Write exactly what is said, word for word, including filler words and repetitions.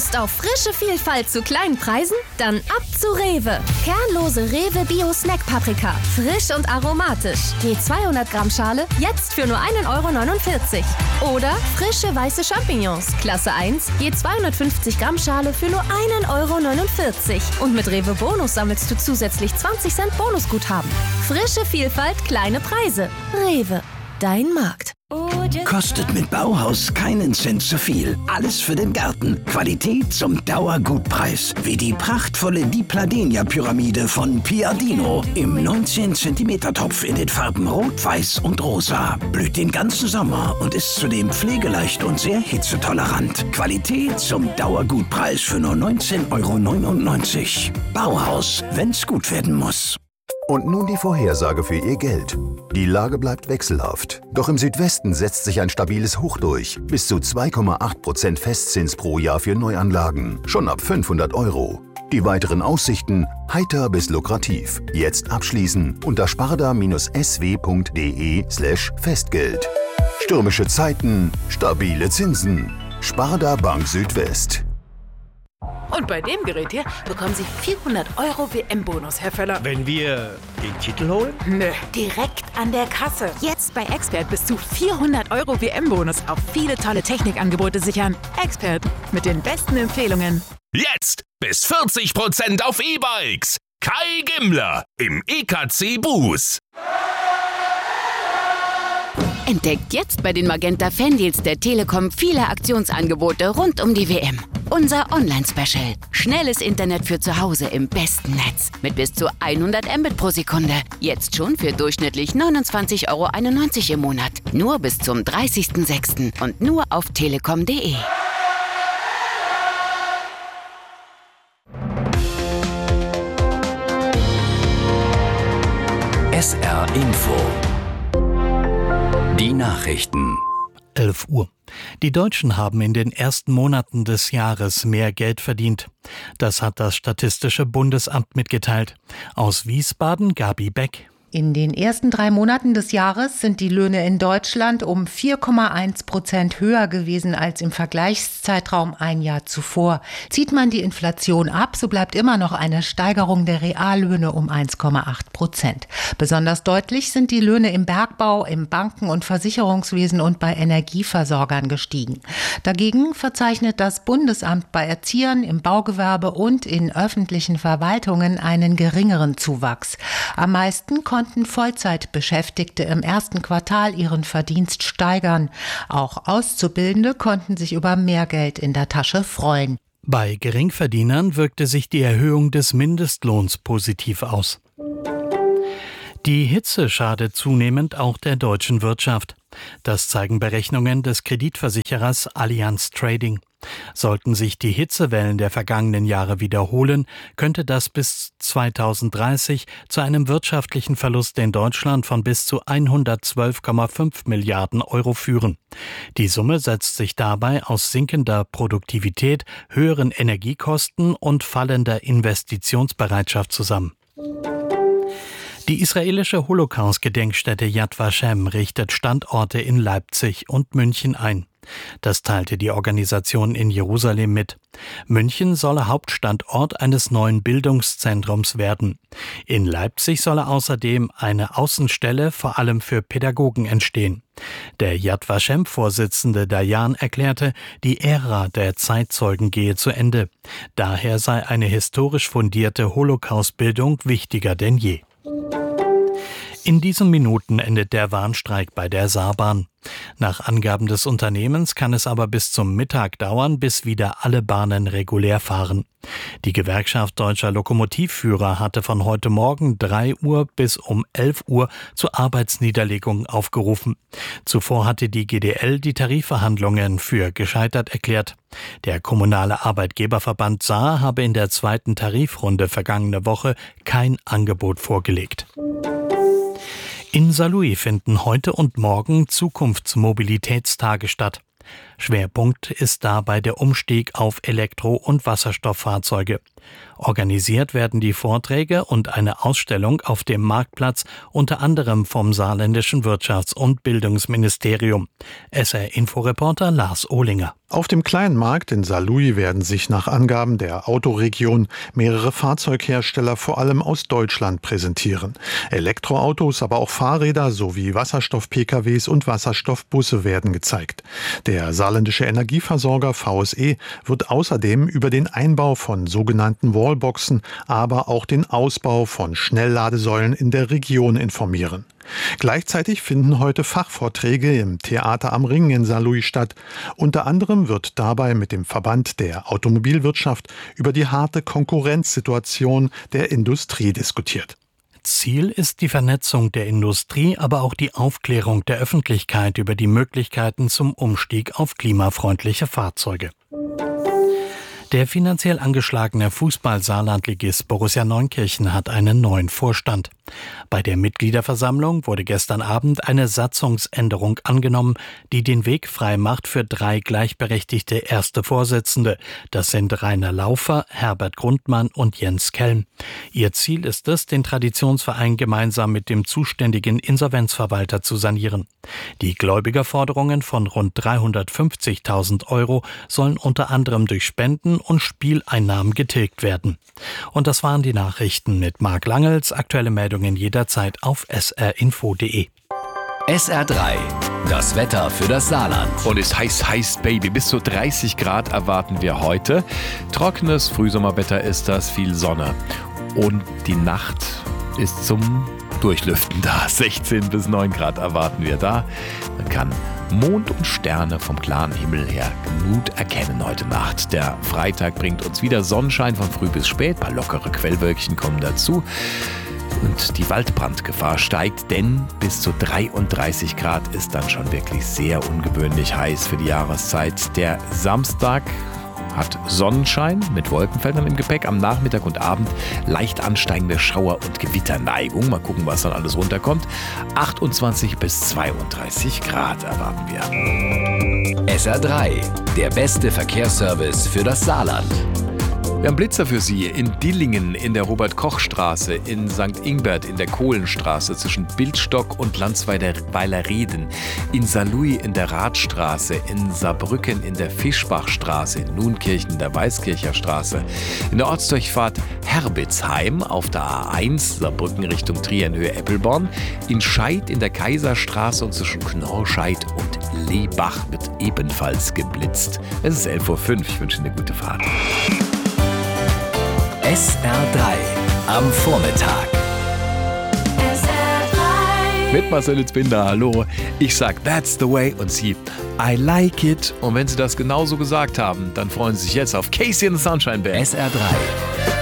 Lust auf frische Vielfalt zu kleinen Preisen? Dann ab zu Rewe. Kernlose Rewe Bio Snack Paprika. Frisch und aromatisch. Je zweihundert Gramm Schale jetzt für nur ein Euro neunundvierzig. Oder frische weiße Champignons. Klasse eins. Je zweihundertfünfzig Gramm Schale für nur ein Euro neunundvierzig. Und mit Rewe Bonus sammelst du zusätzlich zwanzig Cent Bonusguthaben. Frische Vielfalt, kleine Preise. Rewe. Dein Markt. Kostet mit Bauhaus keinen Cent zu viel. Alles für den Garten. Qualität zum Dauergutpreis. Wie die prachtvolle Di Pladenia-Pyramide von Piadino. Im neunzehn Zentimeter Topf in den Farben Rot, Weiß und Rosa. Blüht den ganzen Sommer und ist zudem pflegeleicht und sehr hitzetolerant. Qualität zum Dauergutpreis für nur neunzehn Euro neunundneunzig. Bauhaus, wenn's gut werden muss. Und nun die Vorhersage für Ihr Geld. Die Lage bleibt wechselhaft. Doch im Südwesten setzt sich ein stabiles Hoch durch. Bis zu zwei Komma acht Prozent Festzins pro Jahr für Neuanlagen. Schon ab fünfhundert Euro. Die weiteren Aussichten heiter bis lukrativ. Jetzt abschließen unter sparda-sw.de slash Festgeld. Stürmische Zeiten, stabile Zinsen. Sparda Bank Südwest. Und bei dem Gerät hier bekommen Sie vierhundert Euro W M-Bonus, Herr Völler. Wenn wir den Titel holen? Nö, direkt an der Kasse. Jetzt bei Expert bis zu vierhundert Euro W M-Bonus auf viele tolle Technikangebote sichern. Expert mit den besten Empfehlungen. Jetzt bis vierzig Prozent auf E-Bikes. Kai Gimmler im E K C Bus. Entdeckt jetzt bei den Magenta Fandeals der Telekom viele Aktionsangebote rund um die W M. Unser Online-Special. Schnelles Internet für zu Hause im besten Netz. Mit bis zu hundert Mbit pro Sekunde. Jetzt schon für durchschnittlich neunundzwanzig Euro einundneunzig im Monat. Nur bis zum dreißigsten sechsten und nur auf telekom punkt de. S R Info. Die Nachrichten. elf Uhr. Die Deutschen haben in den ersten Monaten des Jahres mehr Geld verdient. Das hat das Statistische Bundesamt mitgeteilt. Aus Wiesbaden Gabi Beck. In den ersten drei Monaten des Jahres sind die Löhne in Deutschland um vier Komma eins Prozent höher gewesen als im Vergleichszeitraum ein Jahr zuvor. Zieht man die Inflation ab, so bleibt immer noch eine Steigerung der Reallöhne um eins Komma acht Prozent. Besonders deutlich sind die Löhne im Bergbau, im Banken- und Versicherungswesen und bei Energieversorgern gestiegen. Dagegen verzeichnet das Bundesamt bei Erziehern, im Baugewerbe und in öffentlichen Verwaltungen einen geringeren Zuwachs. Am meisten konnten Vollzeitbeschäftigte im ersten Quartal ihren Verdienst steigern. Auch Auszubildende konnten sich über mehr Geld in der Tasche freuen. Bei Geringverdienern wirkte sich die Erhöhung des Mindestlohns positiv aus. Die Hitze schadet zunehmend auch der deutschen Wirtschaft. Das zeigen Berechnungen des Kreditversicherers Allianz Trading. Sollten sich die Hitzewellen der vergangenen Jahre wiederholen, könnte das bis zweitausenddreißig zu einem wirtschaftlichen Verlust in Deutschland von bis zu hundertzwölf Komma fünf Milliarden Euro führen. Die Summe setzt sich dabei aus sinkender Produktivität, höheren Energiekosten und fallender Investitionsbereitschaft zusammen. Die israelische Holocaust-Gedenkstätte Yad Vashem richtet Standorte in Leipzig und München ein. Das teilte die Organisation in Jerusalem mit. München solle Hauptstandort eines neuen Bildungszentrums werden. In Leipzig solle außerdem eine Außenstelle vor allem für Pädagogen entstehen. Der Yad Vashem-Vorsitzende Dayan erklärte, die Ära der Zeitzeugen gehe zu Ende. Daher sei eine historisch fundierte Holocaust-Bildung wichtiger denn je. In diesen Minuten endet der Warnstreik bei der Saarbahn. Nach Angaben des Unternehmens kann es aber bis zum Mittag dauern, bis wieder alle Bahnen regulär fahren. Die Gewerkschaft Deutscher Lokomotivführer hatte von heute Morgen drei Uhr bis um elf Uhr zur Arbeitsniederlegung aufgerufen. Zuvor hatte die G D L die Tarifverhandlungen für gescheitert erklärt. Der kommunale Arbeitgeberverband Saar habe in der zweiten Tarifrunde vergangene Woche kein Angebot vorgelegt. In Saarlouis finden heute und morgen Zukunftsmobilitätstage statt. Schwerpunkt ist dabei der Umstieg auf Elektro- und Wasserstofffahrzeuge. Organisiert werden die Vorträge und eine Ausstellung auf dem Marktplatz unter anderem vom saarländischen Wirtschafts- und Bildungsministerium. S R-Inforeporter Lars Ohlinger. Auf dem kleinen Markt in Saarlouis werden sich nach Angaben der Autoregion mehrere Fahrzeughersteller vor allem aus Deutschland präsentieren. Elektroautos, aber auch Fahrräder sowie Wasserstoff-P K Ws und Wasserstoffbusse werden gezeigt. Der saarländische Energieversorger V S E wird außerdem über den Einbau von sogenannten Wallboxen, aber auch den Ausbau von Schnellladesäulen in der Region informieren. Gleichzeitig finden heute Fachvorträge im Theater am Ring in Saarlouis statt. Unter anderem wird dabei mit dem Verband der Automobilwirtschaft über die harte Konkurrenzsituation der Industrie diskutiert. Ziel ist die Vernetzung der Industrie, aber auch die Aufklärung der Öffentlichkeit über die Möglichkeiten zum Umstieg auf klimafreundliche Fahrzeuge. Der finanziell angeschlagene Fußball-Saarlandligist Borussia Neunkirchen hat einen neuen Vorstand. Bei der Mitgliederversammlung wurde gestern Abend eine Satzungsänderung angenommen, die den Weg frei macht für drei gleichberechtigte erste Vorsitzende. Das sind Rainer Laufer, Herbert Grundmann und Jens Kelm. Ihr Ziel ist es, den Traditionsverein gemeinsam mit dem zuständigen Insolvenzverwalter zu sanieren. Die Gläubigerforderungen von rund dreihundertfünfzigtausend Euro sollen unter anderem durch Spenden und Spieleinnahmen getilgt werden. Und das waren die Nachrichten mit Marc Langels. Aktuelle Meldungen jederzeit auf s r info punkt d e. S R drei, das Wetter für das Saarland. Und es heißt heiß, Baby. Bis zu dreißig Grad erwarten wir heute. Trockenes Frühsommerwetter ist das, viel Sonne. Und die Nacht ist zum Durchlüften da. sechzehn bis neun Grad erwarten wir da. Man kann Mond und Sterne vom klaren Himmel her gut erkennen heute Nacht. Der Freitag bringt uns wieder Sonnenschein von früh bis spät. Ein paar lockere Quellwölkchen kommen dazu. Und die Waldbrandgefahr steigt, denn bis zu dreiunddreißig Grad ist dann schon wirklich sehr ungewöhnlich heiß für die Jahreszeit. Der Samstag hat Sonnenschein mit Wolkenfeldern im Gepäck. Am Nachmittag und Abend leicht ansteigende Schauer- und Gewitterneigung. Mal gucken, was dann alles runterkommt. achtundzwanzig bis zweiunddreißig Grad erwarten wir. S R drei, der beste Verkehrsservice für das Saarland. Wir haben Blitzer für Sie in Dillingen, in der Robert-Koch-Straße, in Sankt Ingbert, in der Kohlenstraße zwischen Bildstock und Landsweiler Reden, in Saarlouis in der Radstraße, in Saarbrücken in der Fischbachstraße, in Nunkirchen in der Weißkircher Straße, in der Ortsdurchfahrt Herbitzheim auf der A eins, Saarbrücken Richtung Trienhöhe-Eppelborn, in Scheid in der Kaiserstraße und zwischen Knorrscheid und Lebach wird ebenfalls geblitzt. Es ist elf Uhr fünf, ich wünsche Ihnen eine gute Fahrt. S R drei am Vormittag. S R drei Mit Marcel Binder, hallo. Ich sag That's the way und Sie I like it. Und wenn Sie das genauso gesagt haben, dann freuen Sie sich jetzt auf Casey and the Sunshine Band. S R drei.